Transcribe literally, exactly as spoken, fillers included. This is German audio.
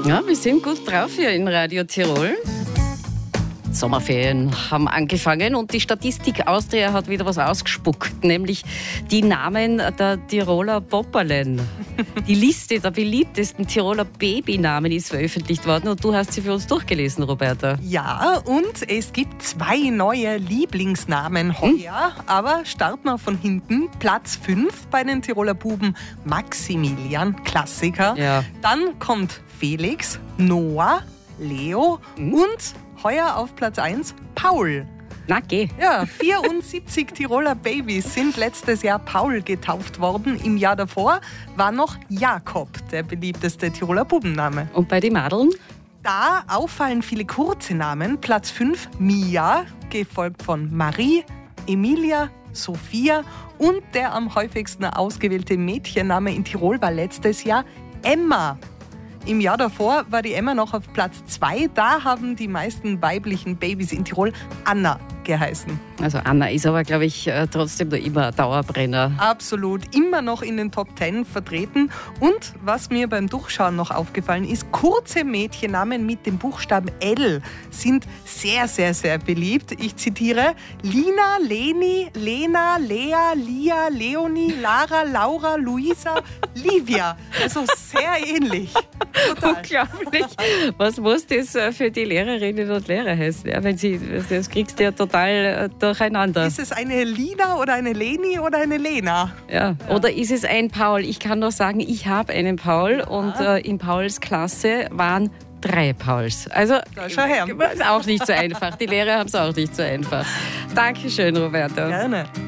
Ja, wir sind gut drauf hier in Radio Tirol. Sommerferien haben angefangen und die Statistik Austria hat wieder was ausgespuckt, nämlich die Namen der Tiroler Popperlen. Die Liste der beliebtesten Tiroler Babynamen ist veröffentlicht worden und du hast sie für uns durchgelesen, Roberta. Ja, und es gibt zwei neue Lieblingsnamen heuer, hm? aber starten wir von hinten. Platz fünf bei den Tiroler Buben Maximilian, Klassiker. Ja. Dann kommt Felix, Noah, Leo hm? und heuer auf Platz eins Paul. Na, geh. Ja, vierundsiebzig Tiroler Babys sind letztes Jahr Paul getauft worden. Im Jahr davor war noch Jakob der beliebteste Tiroler Bubenname. Und bei den Madeln? Da auffallen viele kurze Namen. Platz fünf Mia, gefolgt von Marie, Emilia, Sophia und der am häufigsten ausgewählte Mädchenname in Tirol war letztes Jahr Emma. Im Jahr davor war die Emma noch auf Platz zwei. Da haben die meisten weiblichen Babys in Tirol Anna geheißen. Also Anna ist aber, glaube ich, trotzdem noch immer ein Dauerbrenner. Absolut, immer noch in den Top Ten vertreten. Und was mir beim Durchschauen noch aufgefallen ist, kurze Mädchennamen mit dem Buchstaben L sind sehr, sehr, sehr beliebt. Ich zitiere: Lina, Leni, Lena, Lea, Lia, Leonie, Lara, Laura, Luisa, Livia. Also sehr ähnlich. Total. Unglaublich. Was muss das für die Lehrerinnen und Lehrer heißen? Ja, wenn sie, das kriegst du ja total durcheinander. Ist es eine Lina oder eine Leni oder eine Lena? Ja. Ja. Oder ist es ein Paul? Ich kann doch sagen, ich habe einen Paul ja. und äh, in Pauls Klasse waren drei Pauls. Also schau her. Ist auch nicht so einfach. Die Lehrer haben es auch nicht so einfach. Dankeschön, Roberta. Gerne.